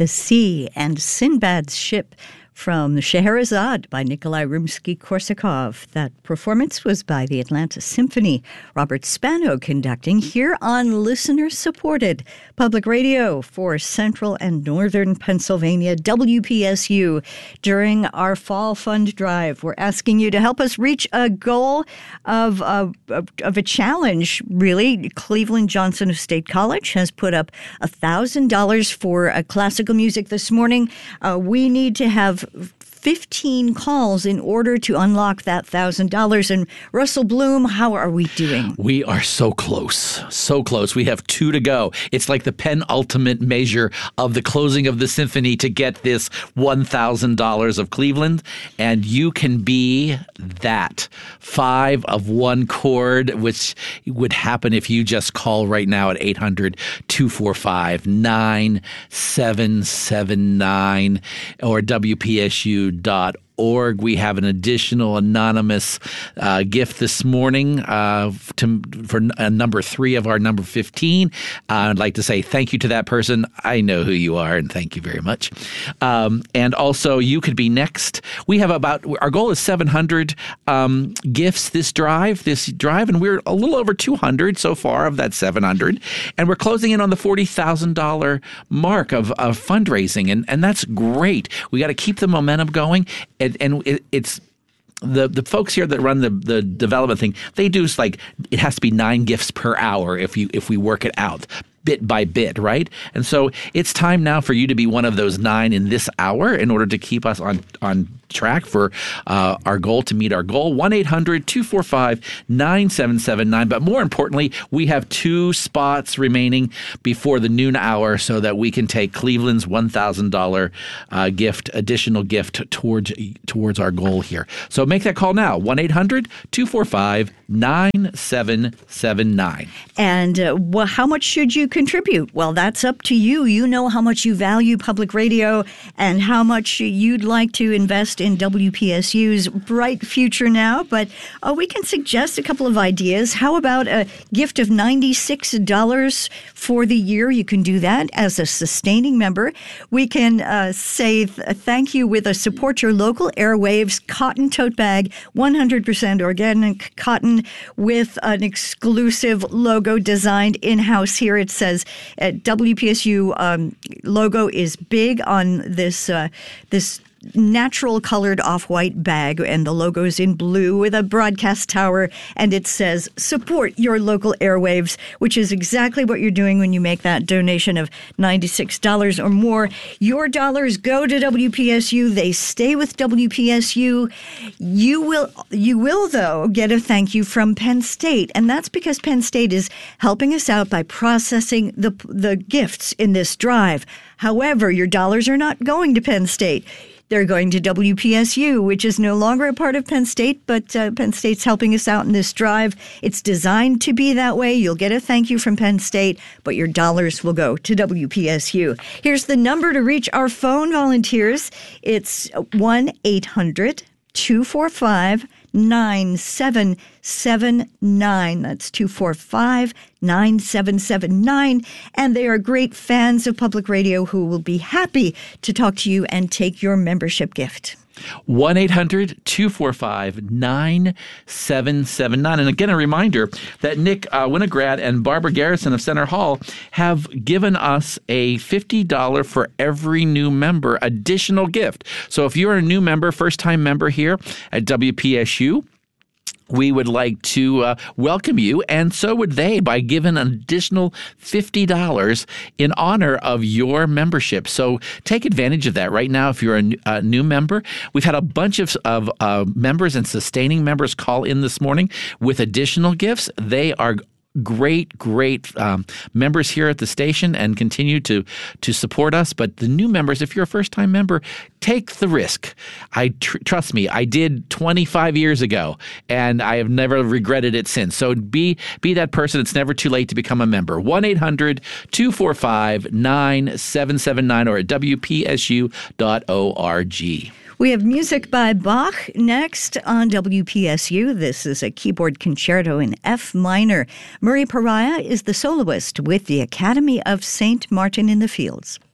The Sea and Sinbad's Ship from Scheherazade by Nikolai Rimsky-Korsakov. That performance was by the Atlanta Symphony. Robert Spano conducting here on listener-supported public radio for Central and Northern Pennsylvania, WPSU. During our Fall Fund Drive, we're asking you to help us reach a goal of a challenge, really. Cleveland Johnson of State College has put up $1,000 for classical music this morning. We need to have 15 calls in order to unlock that $1,000. And Russell Bloom, how are we doing? We are so close. So close. We have 2 to go. It's like the penultimate measure of the closing of the symphony to get this $1,000 of Cleveland. And you can be that 5 of 1 chord, which would happen if you just call right now at 800-245-9779 or WPSU.org. We have an additional anonymous gift this morning for number 3 of our number 15. I'd like to say thank you to that person. I know who you are, and thank you very much. And also, you could be next. We have our goal is 700 gifts this drive, and we're a little over 200 so far of that 700. And we're closing in on the $40,000 mark of fundraising, and that's great. We got to keep the momentum going. And it's the folks here that run the development thing. They do it has to be 9 gifts per hour if we work it out bit by bit, right? And so it's time now for you to be one of those 9 in this hour in order to keep us on track for our goal, to meet our goal. 1-800-245-9779. But more importantly, we have 2 spots remaining before the noon hour so that we can take Cleveland's $1,000 additional gift towards our goal here. So make that call now, 1-800-245-9779. And how much should you contribute? Well, that's up to you. You know how much you value public radio and how much you'd like to invest in WPSU's bright future now. But we can suggest a couple of ideas. How about a gift of $96 for the year? You can do that as a sustaining member. We can say thank you with a Support Your Local Airwaves cotton tote bag, 100% organic cotton with an exclusive logo designed in-house here. It says WPSU logo is big on this natural colored off-white bag, and the logo is in blue with a broadcast tower, and it says support your local airwaves, which is exactly what you're doing when you make that donation of $96 or more. Your dollars go to WPSU. They stay with WPSU. You will though get a thank you from Penn State, and that's because Penn State is helping us out by processing the gifts in this drive. However, your dollars are not going to Penn State. They're going to WPSU, which is no longer a part of Penn State, but Penn State's helping us out in this drive. It's designed to be that way. You'll get a thank you from Penn State, but your dollars will go to WPSU. Here's the number to reach our phone volunteers. It's 1-800-245-9779. That's 245-9779. And they are great fans of public radio who will be happy to talk to you and take your membership gift. 1-800-245-9779. And again, a reminder that Nick Winograd and Barbara Garrison of Center Hall have given us a $50 for every new member additional gift. So if you're a new member, first-time member here at WPSU, we would like to welcome you, and so would they, by giving an additional $50 in honor of your membership. So take advantage of that right now if you're a new member. We've had a bunch of members and sustaining members call in this morning with additional gifts. They are great members here at the station and continue to support us. But the new members, if you're a first-time member, take the risk. Trust me, I did 25 years ago, and I have never regretted it since. So be that person. It's never too late to become a member. 1-800-245-9779 or at WPSU.org. We have music by Bach next on WPSU. This is a keyboard concerto in F minor. Murray Pariah is the soloist with the Academy of St. Martin in the Fields.